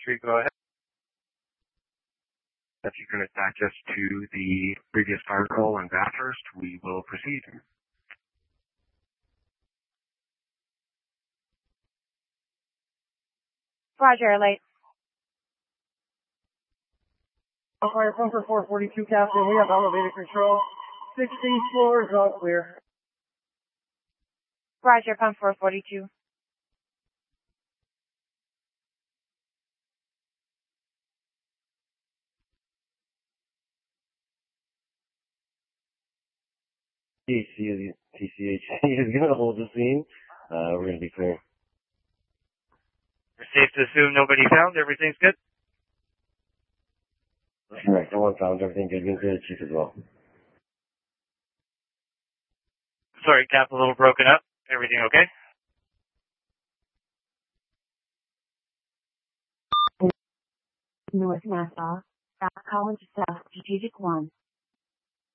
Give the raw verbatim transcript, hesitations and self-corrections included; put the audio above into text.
three, go ahead. If you can attach us to the previous fire call in Bathurst, we will proceed. Roger, light. Fire Pumper four forty-two, Captain. We have elevator control. sixteenth floor is all clear. Roger, pump four forty-two. T C H is going to hold the scene. Uh, we're going to be clear. We're safe to assume nobody found. Everything's good? Correct. No one found everything good. Been clear, Chief, as well. Sorry, Cap, a little broken up. Everything okay? North Nassau, South College South, Strategic one.